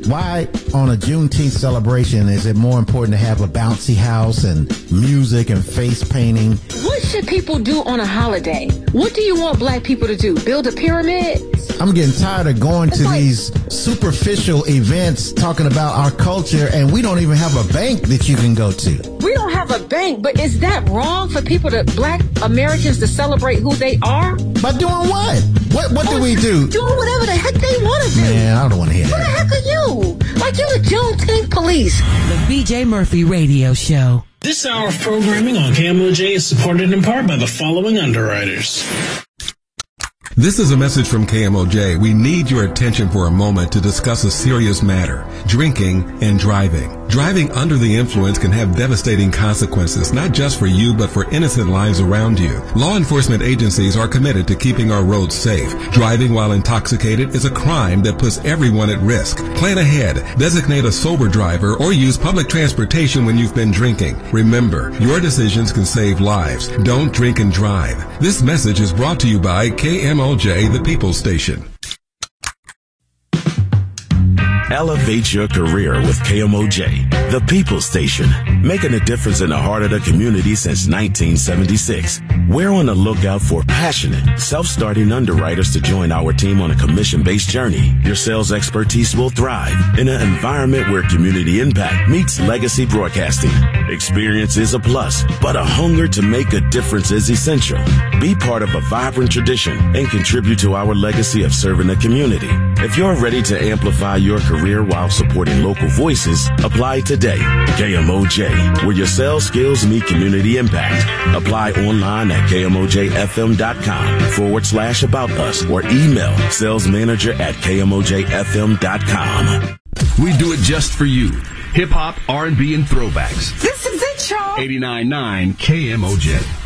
Why on a Juneteenth celebration is it more important to have a bouncy house and music and face painting? What should people do on a holiday? What do you want black people to do? Build a pyramid? I'm getting tired of going to these superficial events talking about our culture, and we don't even have a bank that you can go to. We don't have a bank, but is that wrong for people black Americans to celebrate who they are? By doing what? What do we do? Doing whatever the heck they want to do. Man, I don't want to hear that. Who the heck are you? Like you the Juneteenth police. The BJ Murphy Radio Show. This hour of programming on KMOJ is supported in part by the following underwriters. This is a message from KMOJ. We need your attention for a moment to discuss a serious matter: drinking and driving. Driving under the influence can have devastating consequences, not just for you, but for innocent lives around you. Law enforcement agencies are committed to keeping our roads safe. Driving while intoxicated is a crime that puts everyone at risk. Plan ahead. Designate a sober driver or use public transportation when you've been drinking. Remember, your decisions can save lives. Don't drink and drive. This message is brought to you by KMOJ, the People's Station. Elevate your career with KMOJ, the People's Station, making a difference in the heart of the community since 1976. We're on the lookout for passionate, self-starting underwriters to join our team on a commission-based journey. Your sales expertise will thrive in an environment where community impact meets legacy broadcasting. Experience is a plus, but a hunger to make a difference is essential. Be part of a vibrant tradition and contribute to our legacy of serving the community. If you're ready to amplify your career while supporting local voices, apply today. KMOJ, where your sales skills meet community impact. Apply online at KMOJFM.com/about us or email salesmanager@KMOJFM.com. We do it just for you. Hip hop, R&B, and throwbacks. This is it, y'all. 89.9 KMOJ.